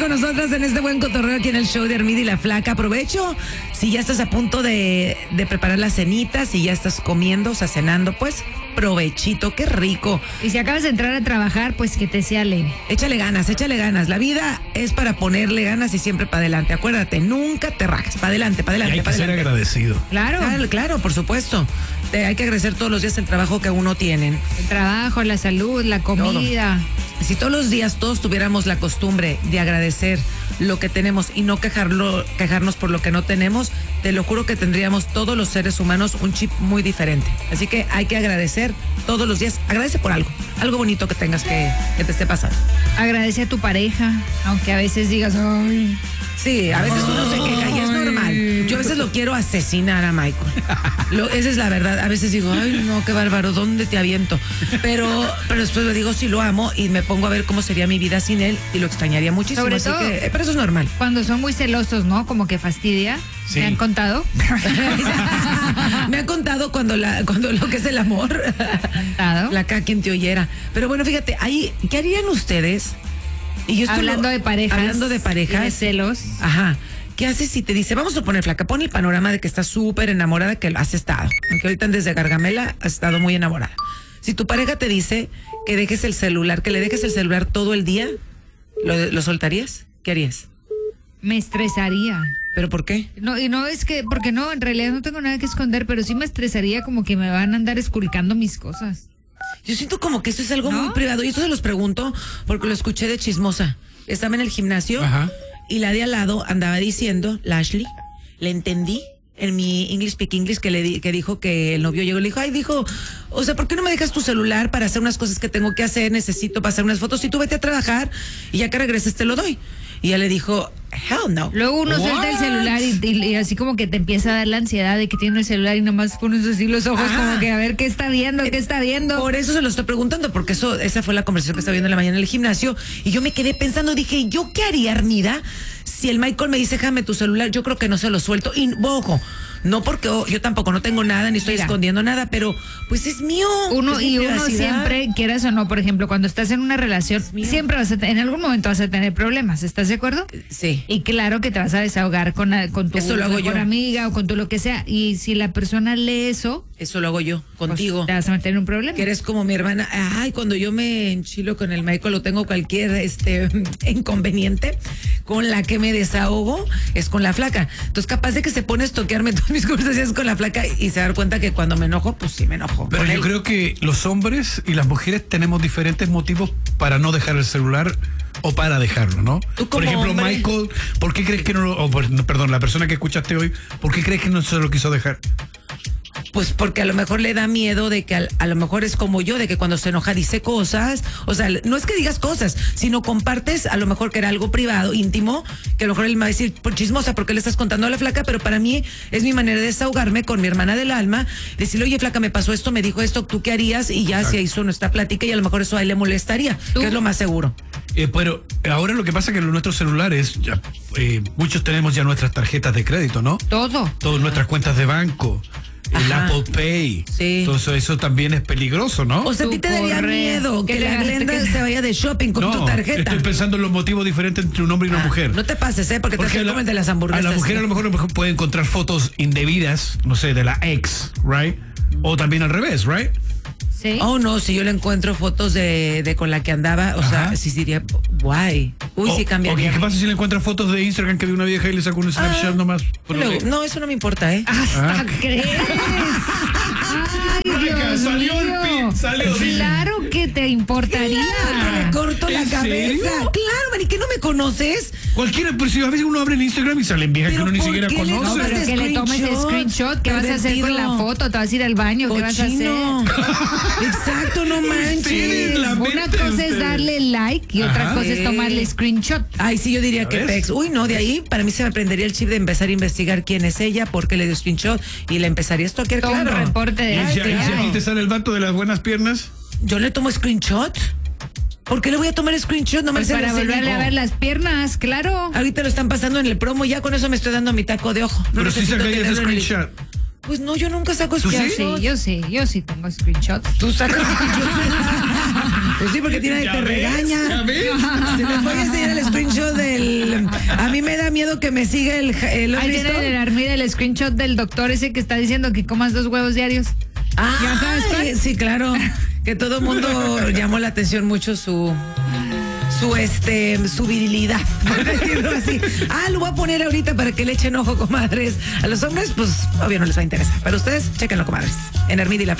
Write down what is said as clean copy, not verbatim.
con nosotros en este buen cotorreo aquí en el show de Armida y la Flaca. Aprovecho, si ya estás a punto de preparar la cenita, si ya estás comiendo, o sea, cenando, pues provechito, qué rico. Y si acabas de entrar a trabajar, pues que te sea leve. Échale ganas, échale ganas. La vida es para ponerle ganas y siempre para adelante. Acuérdate, nunca te rajes, para adelante, para adelante. Y hay que ser agradecido. Claro. Claro, por supuesto. Hay que agradecer todos los días el trabajo que uno tiene. El trabajo, la salud, la comida. Si todos los días todos tuviéramos la costumbre de agradecer lo que tenemos y no quejarnos por lo que no tenemos, te lo juro que tendríamos todos los seres humanos un chip muy diferente. Así que hay que agradecer todos los días. Agradece por algo bonito que tengas que te esté pasando. Agradece a tu pareja, aunque a veces digas, ay. Sí, a veces uno se queja y es normal. Yo a veces lo quiero asesinar a Michael. Esa es la verdad. A veces digo, ay, no, qué bárbaro, ¿dónde te aviento? Pero después le digo, sí, lo amo y me pongo a ver cómo sería mi vida sin él y lo extrañaría muchísimo. Sobre así todo, que, pero eso es normal. Cuando son muy celosos, ¿no? Como que fastidia. Sí. ¿Me han contado? Me ha contado cuando lo que es el amor. La caca quien te oyera. Pero bueno, fíjate, ahí, ¿qué harían ustedes? Y yo Hablando de parejas. Hablando de parejas. Y de celos. Ajá. ¿Qué haces si te dice, vamos a poner, Flaca, pon el panorama de que estás súper enamorada, que has estado? Aunque ahorita desde Gargamela has estado muy enamorada. Si tu pareja te dice que dejes el celular, que le dejes el celular todo el día, ¿lo soltarías? ¿Qué harías? Me estresaría. ¿Pero por qué? No, y no es que, porque no, en realidad no tengo nada que esconder, pero sí me estresaría como que me van a andar esculcando mis cosas. Yo siento como que esto es algo ¿No? muy privado. Y esto se los pregunto porque lo escuché de chismosa. Estaba en el gimnasio. Ajá. Y la de al lado andaba diciendo, la Ashley, le entendí en mi English Speak English que dijo que el novio llegó y le dijo, ay, dijo, o sea, ¿por qué no me dejas tu celular para hacer unas cosas que tengo que hacer? Necesito pasar unas fotos y tú vete a trabajar y ya que regreses te lo doy. Y ella le dijo, hell no. Luego uno suelta el celular y así como que te empieza a dar la ansiedad de que tiene el celular y nomás pones así los ojos como que a ver qué está viendo, qué está viendo. Por eso se lo estoy preguntando, porque esa fue la conversación que estaba viendo en la mañana en el gimnasio y yo me quedé pensando, dije, ¿yo qué haría, Armida? Si el Michael me dice, déjame tu celular, yo creo que no se lo suelto. Y, ojo, no porque yo tampoco no tengo nada, ni estoy escondiendo nada, pero pues es mío. Uno privacidad. siempre, quieras o no, por ejemplo, cuando estás en una relación, siempre en algún momento vas a tener problemas, ¿estás de acuerdo? Sí. Y claro que te vas a desahogar con tu Eso lo hago mejor yo. amiga o con tu lo que sea. Y si la persona lee eso, Eso lo hago yo, contigo. pues te vas a meter en un problema. Que eres como mi hermana. Ay, cuando yo me enchilo con el Michael o tengo cualquier inconveniente, con la que me desahogo es con la Flaca. Entonces, capaz de que se pone a estoquearme todas mis conversaciones con la Flaca y se da cuenta que cuando me enojo, pues sí me enojo. Pero con yo él. creo que los hombres y las mujeres tenemos diferentes motivos para no dejar el celular o para dejarlo, ¿no? Tú Por como ejemplo, hombre. Michael, ¿por qué crees que no lo, perdón, la persona que escuchaste hoy, ¿por qué crees que no se lo quiso dejar? Pues porque a lo mejor le da miedo de que a lo mejor es como yo, de que cuando se enoja dice cosas, o sea, no es que digas cosas, sino compartes a lo mejor que era algo privado, íntimo, que a lo mejor él me va a decir, por chismosa, porque le estás contando a la Flaca, pero para mí es mi manera de desahogarme con mi hermana del alma, decirle, oye, Flaca, me pasó esto, me dijo esto, ¿tú qué harías? Y ya se hizo nuestra plática y a lo mejor eso a él le molestaría, ¿Tú? que es lo más seguro. Pero ahora lo que pasa es que nuestros celulares, ya, muchos tenemos ya nuestras tarjetas de crédito, ¿no? Todo. Todas nuestras cuentas de banco, el Ajá. Apple Pay. Sí. Entonces eso también es peligroso, ¿no? O sea, a ti te daría correo. miedo que Que la le- Glenda que- se vaya de shopping con tu tarjeta. estoy pensando en los motivos diferentes entre un hombre y una mujer. No te pases, porque te Porque haces como el de las hamburguesas. a la mujer a lo mejor puede encontrar fotos indebidas, no sé, de la ex, right? O también al revés, right? Sí. Oh, no, si yo le encuentro fotos de con la que andaba, o Ajá. sea, sí diría, guay. Uy, sí cambiaría. ¿O qué pasa si le encuentran fotos de Instagram que de una vieja y le sacó un Snapchat nomás? Luego, no, eso no me importa, ¿eh? ¿Hasta crees? Ay, Dios Salió el mío. pin, salió. Claro que te importaría. Claro, le corto la ¿En cabeza. serio? Claro, man, ¿y qué no me conoces? Cualquiera, pero si a veces uno abre el Instagram y salen viejas que Pero uno ni ¿por siquiera qué le No, conoce. tomas pero que le tomes screenshot. ¿Qué vas a hacer con la pervertido. foto? ¿Te vas a ir al baño? ¿Qué vas a hacer? Cochino. Exacto, no manches. Ustedes, la Una mente cosa ustedes. es darle like y otra Ajá. cosa es Sí. tomarle screenshot. Ay, sí, yo diría que ves? pex. Uy, no, de ahí para mí se me prendería el chip de empezar a investigar quién es ella, por qué le dio screenshot y la empezaría a stalkear, Todo un claro. reporte de ¿Y si, arte. y si Claro. aquí te sale el vato de las buenas piernas? Yo le tomo screenshot. ¿Por qué le voy a tomar screenshot? No me Pues para volverle a ver las piernas, claro. Ahorita lo están pasando en el promo, ya con eso me estoy dando mi taco de ojo. No Pero sí necesito sacarías tenerlo en el- screenshot. Pues no, yo nunca saco ¿Tú sí? screenshot. Yo sí tengo screenshots. Tú sacas screenshot. Pues sí, porque tiene ¿Ya te ves? regaña. ¿Ya ves? Se me fue a enseñar el screenshot del miedo que me siga el ¿lo has Ahí visto? tiene el Armida el screenshot del doctor ese que está diciendo que comas 2 huevos diarios. Ah, ¿Ya sabes cuál? sí, claro. Que todo el mundo llamó la atención mucho su virilidad, por decirlo así. Lo voy a poner ahorita para que le echen ojo, comadres. A los hombres, pues, obvio no les va a interesar. Pero ustedes, chéquenlo, comadres. En Armida y la